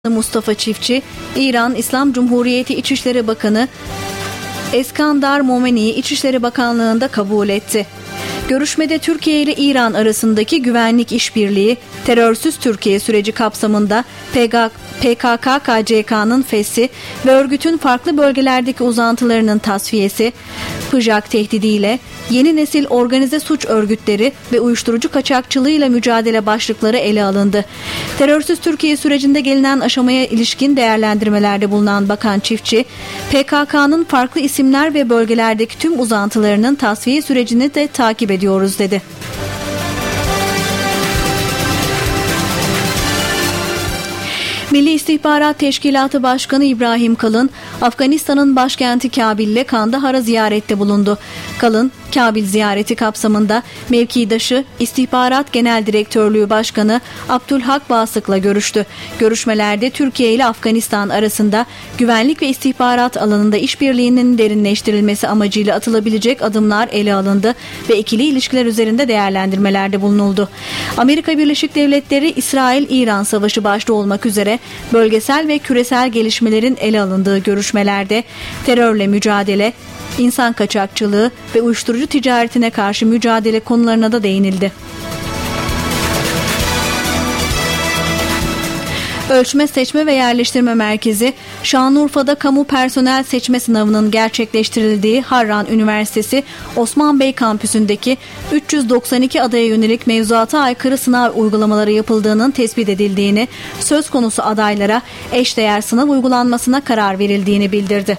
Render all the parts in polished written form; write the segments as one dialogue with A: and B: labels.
A: Mustafa Çiftçi, İran İslam Cumhuriyeti İçişleri Bakanı Eskandar Momeni'yi İçişleri Bakanlığı'nda kabul etti. Görüşmede Türkiye ile İran arasındaki güvenlik işbirliği, terörsüz Türkiye süreci kapsamında PKK-KCK'nın feshi ve örgütün farklı bölgelerdeki uzantılarının tasfiyesi, PJAK tehdidiyle yeni nesil organize suç örgütleri ve uyuşturucu kaçakçılığıyla mücadele başlıkları ele alındı. Terörsüz Türkiye sürecinde gelinen aşamaya ilişkin değerlendirmelerde bulunan Bakan Çiftçi, PKK'nın farklı isimler ve bölgelerdeki tüm uzantılarının tasfiye sürecini de takip ediyoruz dedi. Milli İstihbarat Teşkilatı Başkanı İbrahim Kalın, Afganistan'ın başkenti Kabil'le Kandahar'a ziyarette bulundu. Kalın, Kabil ziyareti kapsamında mevkidaşı İstihbarat Genel Direktörlüğü Başkanı Abdülhak Basık'la görüştü. Görüşmelerde Türkiye ile Afganistan arasında güvenlik ve istihbarat alanında işbirliğinin derinleştirilmesi amacıyla atılabilecek adımlar ele alındı ve ikili ilişkiler üzerinde değerlendirmelerde bulunuldu. Amerika Birleşik Devletleri, İsrail-İran savaşı başta olmak üzere bölgesel ve küresel gelişmelerin ele alındığı görüşmelerde terörle mücadele, insan kaçakçılığı ve uyuşturucu ticaretine karşı mücadele konularına da değinildi. Ölçme, Seçme ve Yerleştirme Merkezi, Şanlıurfa'da kamu personel seçme sınavının gerçekleştirildiği Harran Üniversitesi Osman Bey kampüsündeki 392 adaya yönelik mevzuata aykırı sınav uygulamaları yapıldığının tespit edildiğini, söz konusu adaylara eşdeğer sınav uygulanmasına karar verildiğini bildirdi.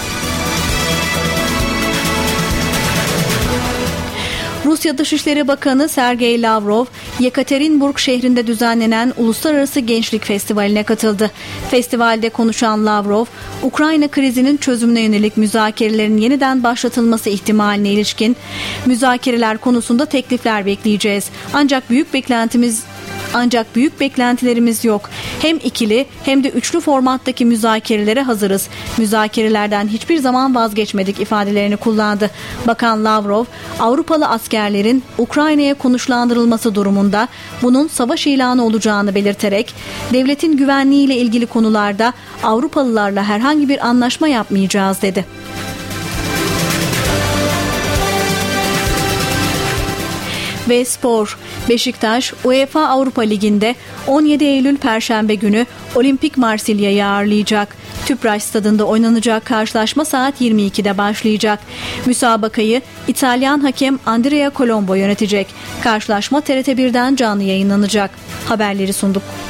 A: Rusya Dışişleri Bakanı Sergey Lavrov, Yekaterinburg şehrinde düzenlenen Uluslararası Gençlik Festivali'ne katıldı. Festivalde konuşan Lavrov, Ukrayna krizinin çözümüne yönelik müzakerelerin yeniden başlatılması ihtimaline ilişkin müzakereler konusunda teklifler bekleyeceğiz. Ancak büyük beklentilerimiz yok. Hem ikili hem de üçlü formattaki müzakerelere hazırız. Müzakerelerden hiçbir zaman vazgeçmedik ifadelerini kullandı. Bakan Lavrov, Avrupalı askerlerin Ukrayna'ya konuşlandırılması durumunda bunun savaş ilanı olacağını belirterek, devletin güvenliğiyle ilgili konularda Avrupalılarla herhangi bir anlaşma yapmayacağız dedi. Ve spor. Beşiktaş, UEFA Avrupa Ligi'nde 17 Eylül Perşembe günü Olimpik Marsilya'yı ağırlayacak. Tüpraş Stadı'nda oynanacak karşılaşma saat 22'de başlayacak. Müsabakayı İtalyan hakem Andrea Colombo yönetecek. Karşılaşma TRT 1'den canlı yayınlanacak. Haberleri sunduk.